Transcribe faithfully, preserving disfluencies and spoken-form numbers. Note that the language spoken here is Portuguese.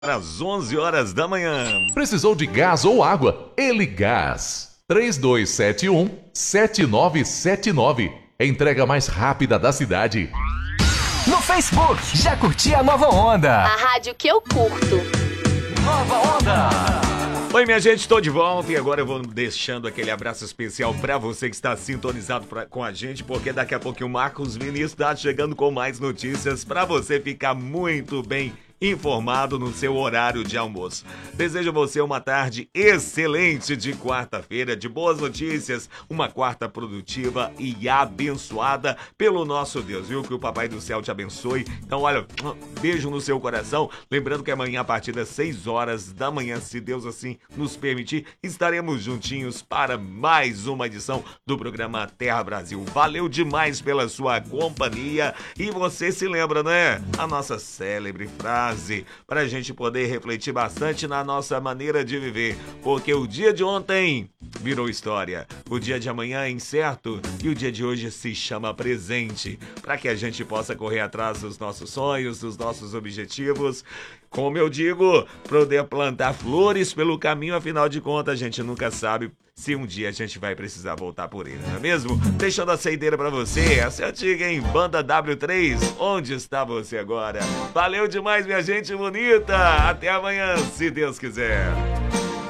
Às onze horas da manhã. Precisou de gás ou água? Ele Gás. três dois sete um, sete nove sete nove. Entrega mais rápida da cidade. No Facebook, já curti a Nova Onda. A rádio que eu curto. Nova Onda. Oi, minha gente, estou de volta e agora eu vou deixando aquele abraço especial para você que está sintonizado pra, com a gente, porque daqui a pouco o Marcos Vinícius está chegando com mais notícias para você ficar muito bem informado no seu horário de almoço. Desejo a você uma tarde excelente de quarta-feira, de boas notícias, uma quarta produtiva e abençoada pelo nosso Deus, viu? Que o Papai do Céu te abençoe. Então, olha, beijo no seu coração. Lembrando que amanhã, a partir das seis horas da manhã, se Deus assim nos permitir, estaremos juntinhos para mais uma edição do programa Terra Brasil. Valeu demais pela sua companhia e você se lembra, né? A nossa célebre frase para a gente poder refletir bastante na nossa maneira de viver, porque o dia de ontem virou história, o dia de amanhã é incerto e o dia de hoje se chama presente, para que a gente possa correr atrás dos nossos sonhos, dos nossos objetivos. Como eu digo, poder plantar flores pelo caminho, afinal de contas a gente nunca sabe se um dia a gente vai precisar voltar por ele, não é mesmo? Deixando a saideira pra você, essa é antiga, hein? Banda W três, onde está você agora? Valeu demais, minha gente bonita! Até amanhã, se Deus quiser!